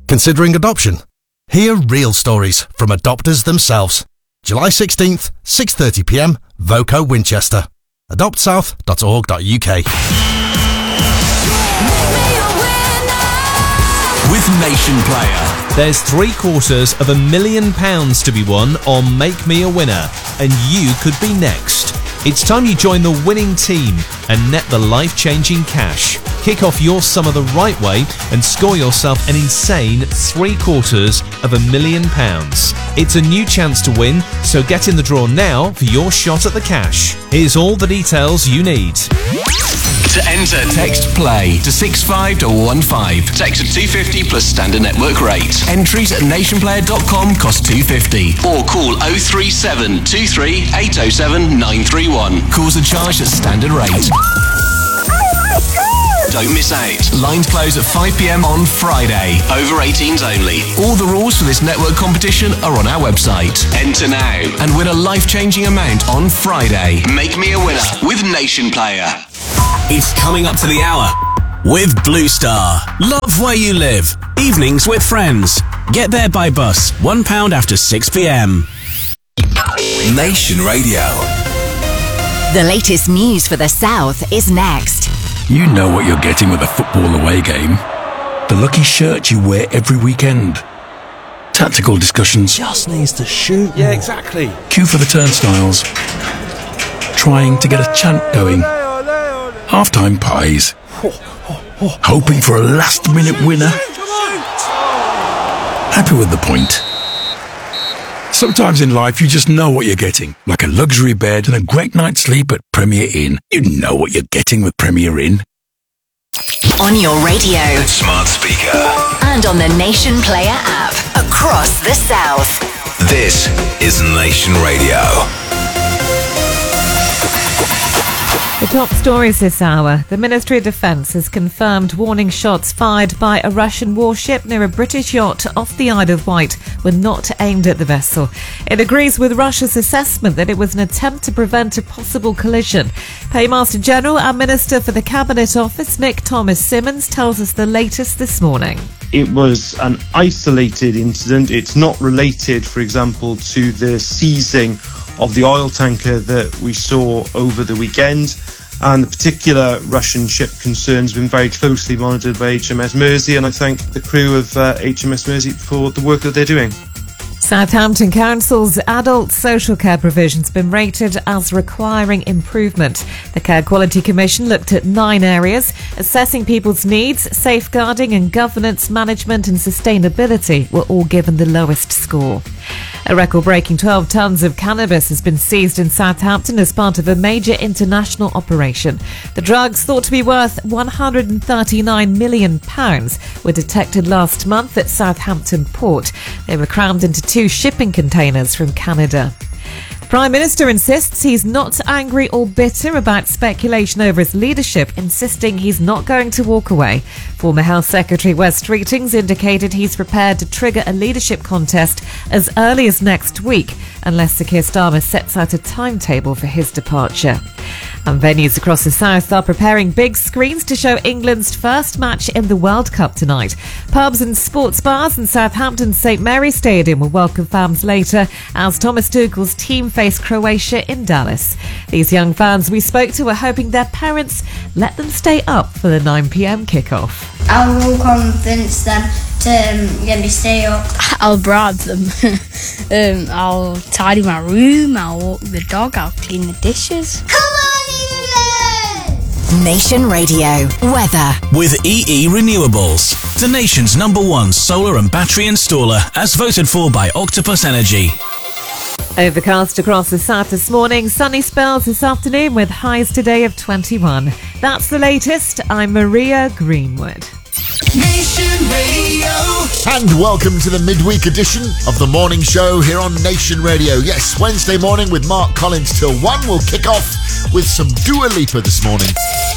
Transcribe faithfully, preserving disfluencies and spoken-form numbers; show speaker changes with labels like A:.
A: Considering adoption? Hear real stories from adopters themselves. July sixteenth, six thirty p m, Voco Winchester. adopt south dot org dot u k.
B: With Nation Player.
C: There's three quarters of a million pounds to be won on Make Me a Winner, and you could be next. It's time you join the winning team and net the life-changing cash. Kick off your summer the right way and score yourself an insane three quarters of a million pounds. It's a new chance to win, so get in the draw now for your shot at the cash. Here's all the details you need.
B: To enter, text PLAY to six five one one five. Text at two fifty plus standard network rate. Entries at nation player dot com cost two fifty. Or call oh three seven two three eight oh seven nine three one. Calls are charged at standard rate. Don't miss out. Lines close at five p m on Friday. Over eighteens only. All the rules for this network competition are on our website. Enter now and win a life-changing amount on Friday. Make me a winner with Nation Player. It's coming up to the hour with Blue Star. Love where you live. Evenings with friends. Get there by bus. One pound after six p m.
D: Nation Radio.
E: The latest news for the South is next.
F: You know what you're getting with a football away game. The lucky shirt you wear every weekend. Tactical discussions.
G: Just needs to shoot.
H: Yeah, exactly.
F: Queue for the turnstiles. Trying to get a chant going. Half-time pies. Hoping for a last-minute winner. Happy with the point. Sometimes in life you just know what you're getting. Like a luxury bed and a great night's sleep at Premier Inn. You know what you're getting with Premier Inn.
E: On your radio.
D: Smart speaker.
E: And on the Nation Player app. Across the South.
D: This is Nation Radio.
I: The top stories this hour. The Ministry of Defence has confirmed warning shots fired by a Russian warship near a British yacht off the Isle of Wight were not aimed at the vessel. It agrees with Russia's assessment that it was an attempt to prevent a possible collision. Paymaster General and Minister for the Cabinet Office, Nick Thomas Simmons, tells us the latest this morning.
J: It was an isolated incident. It's not related, for example, to the seizing of the oil tanker that we saw over the weekend, and the particular Russian ship concern has been very closely monitored by H M S Mersey, and I thank the crew of uh, H M S Mersey for the work that they're doing.
I: Southampton Council's adult social care provision's been rated as requiring improvement. The Care Quality Commission looked at nine areas, assessing people's needs, safeguarding and governance, management and sustainability were all given the lowest score. A record-breaking twelve tonnes of cannabis has been seized in Southampton as part of a major international operation. The drugs, thought to be worth one hundred thirty-nine million pounds, were detected last month at Southampton Port. They were crammed into two shipping containers from Canada. The Prime Minister insists he's not angry or bitter about speculation over his leadership, insisting he's not going to walk away. Former Health Secretary Wes Streetings indicated he's prepared to trigger a leadership contest as early as next week, unless Sir Keir Starmer sets out a timetable for his departure. And venues across the south are preparing big screens to show England's first match in the World Cup tonight. Pubs and sports bars in Southampton's St Mary's Stadium will welcome fans later as Thomas Tuchel's team face Croatia in Dallas. These young fans we spoke to were hoping their parents let them stay up for the nine p m kickoff.
K: I will convince them to um, let me stay up.
L: I'll bribe them. um, I'll tidy my room, I'll walk the dog, I'll clean the dishes.
K: Come on, England!
E: Nation Radio. Weather.
B: With E E Renewables, the nation's number one solar and battery installer, as voted for by Octopus Energy.
I: Overcast across the south this morning, sunny spells this afternoon with highs today of twenty-one. That's the latest. I'm Maria Greenwood.
M: Nation Radio. And welcome to the midweek edition of the morning show here on Nation Radio. Yes, Wednesday morning with Mark Collins till one. We'll kick off with some Dua Lipa this morning.